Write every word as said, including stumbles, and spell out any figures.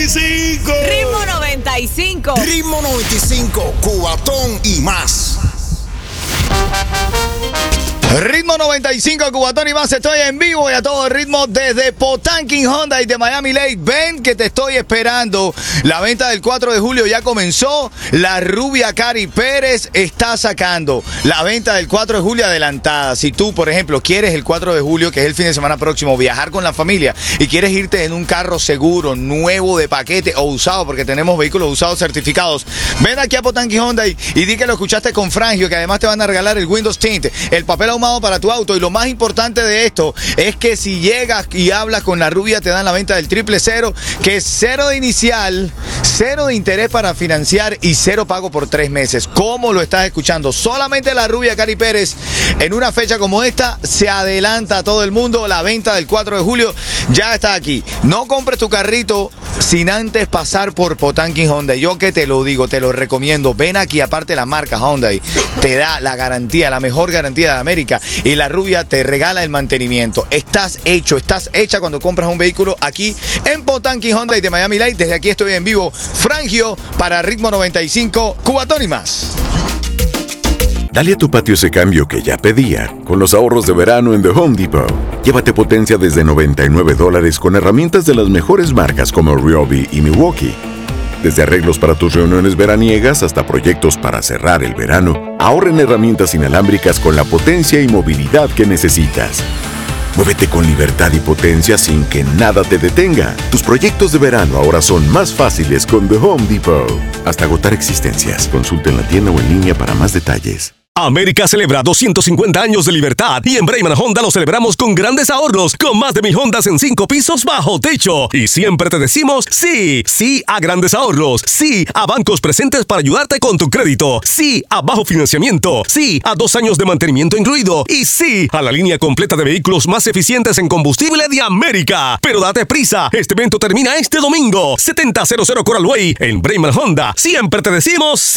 y cinco. Ritmo noventa y cinco. Ritmo noventa y cinco, Cubatón y más. Ritmo noventa y cinco, Cubatón y más, estoy en vivo y a todo ritmo desde Potanking Honda y de Miami Lake. Ven que te estoy esperando. La venta del cuatro de julio ya comenzó. La rubia Cari Pérez está sacando la venta del cuatro de julio adelantada. Si tú, por ejemplo, quieres el cuatro de julio, que es el fin de semana próximo, viajar con la familia y quieres irte en un carro seguro, nuevo de paquete o usado, porque tenemos vehículos usados certificados, ven aquí a Potanking Honda y, y di que lo escuchaste con Frangio, que además te van a regalar el Windows Tint, el papel ahumado para tu auto. Y lo más importante de esto es que si llegas y hablas con la rubia, te dan la venta del triple cero, que es cero de inicial, cero de interés para financiar y cero pago por tres meses. ¿Cómo lo estás escuchando? Solamente la rubia Cari Pérez en una fecha como esta se adelanta a todo el mundo. La venta del cuatro de julio ya está aquí. No compres tu carrito sin antes pasar por Potanking Honda. Yo que te lo digo, te lo recomiendo. Ven aquí, aparte la marca Hyundai te da la garantía, la mejor garantía de América, y la rubia te regala el mantenimiento. Estás hecho, estás hecha cuando compras un vehículo aquí en Potanking Honda y de Miami Lake. Desde aquí estoy en vivo, Frangio, para Ritmo noventa y cinco, Cubatón y más. Dale a tu patio ese cambio que ya pedía con los ahorros de verano en The Home Depot. Llévate potencia desde noventa y nueve dólares con herramientas de las mejores marcas como Ryobi y Milwaukee. Desde arreglos para tus reuniones veraniegas hasta proyectos para cerrar el verano, ahorra en herramientas inalámbricas con la potencia y movilidad que necesitas. Muévete con libertad y potencia sin que nada te detenga. Tus proyectos de verano ahora son más fáciles con The Home Depot. Hasta agotar existencias. Consulta en la tienda o en línea para más detalles. América celebra doscientos cincuenta años de libertad y en Brayman Honda lo celebramos con grandes ahorros, con más de mil Hondas en cinco pisos bajo techo. Y siempre te decimos sí, sí a grandes ahorros, sí a bancos presentes para ayudarte con tu crédito, sí a bajo financiamiento, sí a dos años de mantenimiento incluido y sí a la línea completa de vehículos más eficientes en combustible de América. Pero date prisa, este evento termina este domingo. setenta cero cero Coral Way en Brayman Honda. Siempre te decimos sí.